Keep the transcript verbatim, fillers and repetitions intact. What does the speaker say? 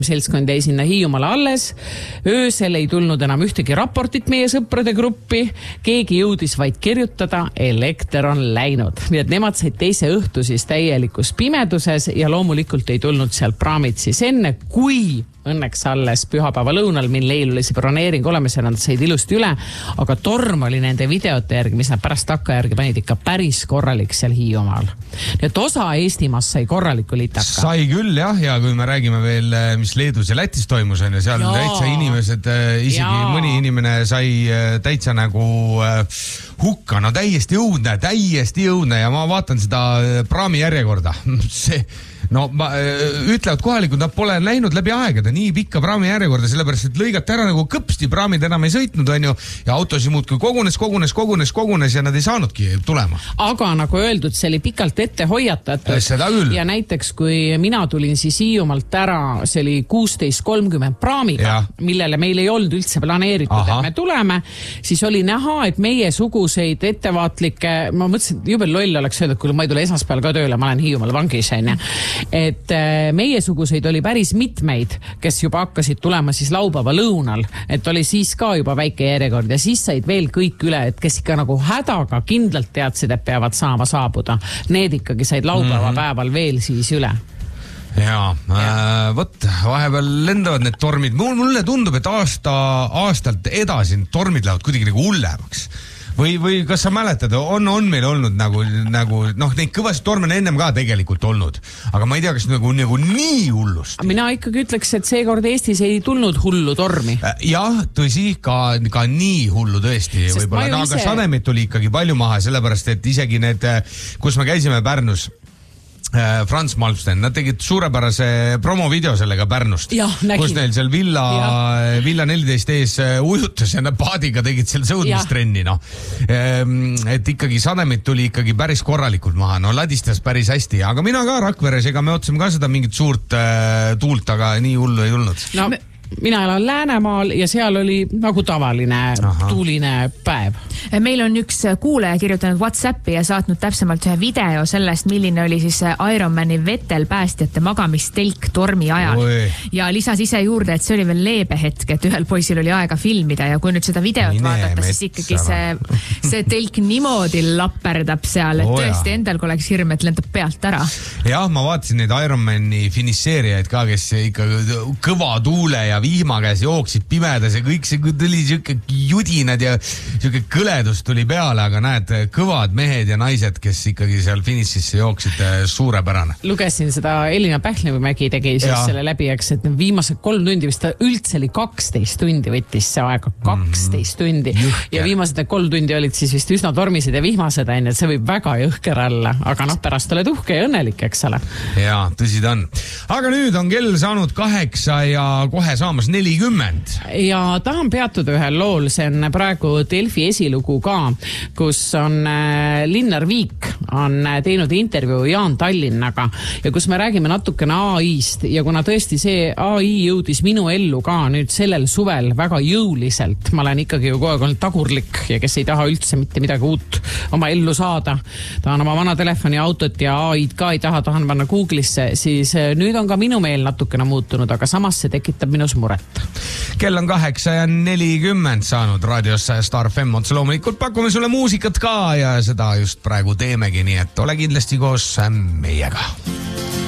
seltskond jäi sinna Hiiumaale alles, öösel ei tulnud enam ühtegi raportit meie sõprade gruppi, keegi jõudis vaid kirjutada, elekter on läinud. Nii et nemad said teise õhtu siis täielikus pimeduses ja loomulikult ei tulnud seal praamid siis enne, kui õnneks alles pühapäeva lõunal, mil neil oli see broneering olemas ja nad said ilusti üle, aga torm oli nende videote järgi, mis nad pärast takka järgi panid ikka päris korralik seal Hiiumaal. Nii et osa Eestimaast sai korraliku litaka. Sai küll jah, ja kui me räägime veel, mis Leedus ja Lätis toimus, on ja seal Jaa. täitsa inimesed, isegi Jaa. mõni inimene sai täitsa nagu hukka, no täiesti õudne, täiesti õudne ja ma vaatan seda praami järjekorda. See No ma, ütlevad kohalikud, nad pole läinud läbi aegade nii pikka praami järjekorda, sellepärast, et lõigati ära nagu kõpsti, praamid enam ei sõitnud, on ju, ja autosi muudki kogunes, kogunes, kogunes, kogunes ja nad ei saanudki tulema. Aga nagu öeldud, see oli pikalt ette hoiatatud. Ja näiteks, kui mina tulin siis Hiiumalt ära, see oli kuusteist kolmkümmend praamiga, ja. millele meil ei olnud üldse planeeritud, Aha. et me tuleme, siis oli näha, et meie suguseid ettevaatlikke, ma mõtlesin, et jube loll oleks öeldud, kui ma ei tule esmaspäeval ka tööle, ma olen Hiiumaal vangis, on ja. et meiesuguseid oli päris mitmeid, kes juba hakkasid tulema siis laupäeva lõunal, et oli siis ka juba väike järjekord ja siis said veel kõik üle, et kes ikka nagu hädaga kindlalt teadsid, et peavad saama saabuda. Need ikkagi said laupäeva mm-hmm. päeval veel siis üle. Jaa, äh, võt, vahepeal lendavad need tormid. Mulle tundub, et aasta, aastalt edasi tormid lähevad kuidagi nagu hullemaks. Või, või kas sa mäletad, on, on meil olnud nagu, nagu noh, neid kõvasti torme on ennem ka tegelikult olnud, aga ma ei tea, kas nagu, nagu nii hullust. Mina ikkagi ütleks, et seekord Eestis ei tulnud hullu tormi. Jah, tõsi, ka, ka nii hullu tõesti. Võib-olla, no, ise... aga sanemid tuli ikkagi palju maha, sellepärast, et isegi need, kus me käisime Pärnus, Franz Malmsten, nad tegid suurepärase promovideo sellega Pärnust, ja, kus neil seal Villa, Villa neliteist ees ujutas ja nad paadiga tegid seal sõudmistrenni, no. Et ikkagi sanemid tuli ikkagi päris korralikult maha, no ladistas päris hästi, aga mina ka Rakveres, ega me otsime ka seda mingit suurt äh, tuult, aga nii hullu ei olnud. No, mina elan Läänemaal ja seal oli nagu tavaline Aha. tuuline päev. Meil on üks kuulaja kirjutanud WhatsAppi ja saatnud täpsemalt ühe video sellest, milline oli siis Ironmani Vettel päästjate magamistelk tormi ajal. Oi. Ja lisas ise juurde, et see oli veel leebe hetk, et ühel poisil oli aega filmida ja kui nüüd seda videot Mine vaadata, siis ikkagi see, see telk niimoodi lapperdab seal, et oh, tõesti endal kui oleks hirm, et lendab pealt ära. Jah, ma vaatasin neid Ironmani finisseerijaid ka, kes ikka kõva tuule ja vihma käes jooksid pimedas ja kõik see tuli siuke judinad ja siuke kõledus tuli peale, aga näed, kõvad mehed ja naised, kes ikkagi seal finississe jooksid, suurepärane. Lugesin seda Elina Pählemägi tegi siis ja. selle läbi, eks, et viimased kolm tundi vist üldse oli kaksteist tundi võttis see aega, kaksteist tundi Jõhker. Ja viimased kolm tundi olid siis vist üsna tormised ja vihmased aine, et see võib väga jõhker alla, aga noh, pärast oled uhke ja õnnelik, eks ole. Ja, tõsi ta on. Aga nüüd on kell saanud kaheksa ja kohe saamas nelikümmend. Ja tahan peatuda ühel lool, see on praegu Delfi esilugu ka, kus on Linnar Viik on teinud intervjuu Jaan Tallinnaga ja kus me räägime natukene A I-st ja kuna tõesti see A I jõudis minu ellu ka nüüd sellel suvel väga jõuliselt, ma olen ikkagi ju kogu aeg olnud tagurlik ja kes ei taha üldse mitte midagi uut oma ellu saada, tahan oma vana telefoni autot ja A I-d ka ei taha, tahan panna Google'isse, siis nüüd on ka minu meel natukene muutunud, aga samas see tekitab minus muret. Kell on kaheksa ja nelikümmend saanud raadiosse Star F M, otse loomulikult pakume sulle muusikat ka ja seda just praegu teemegi, nii et ole kindlasti koos meiega.